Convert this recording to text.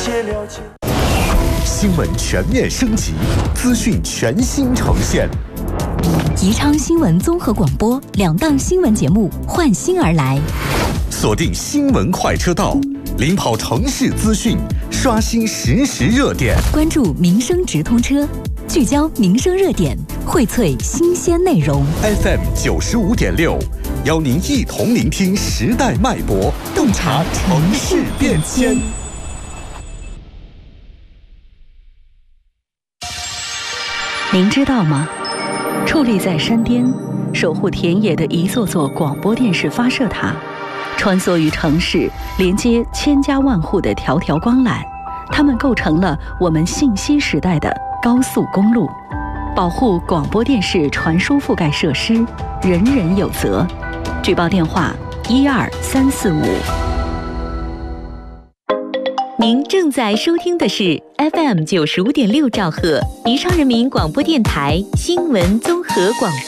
解了解。 新闻全面升级，资讯全新呈现。 宜昌新闻综合广播2档新闻节目换新而来， 锁定新闻快车道，领跑城市资讯，刷新实时热点， 关注民生直通车，聚焦民生热点，荟萃新鲜内容。 FM 95.6，邀您一同聆听时代脉搏，洞察城市变迁。 您知道吗？矗立在山巅，守护田野的一座座广播电视发射塔，穿梭于城市，连接千家万户的条条光缆，它们构成了我们信息时代的高速公路。保护广播电视传输覆盖设施，人人有责。举报电话12345。 您正在收听的是 FM 95.6兆赫，宜昌人民广播电台新闻综合广播。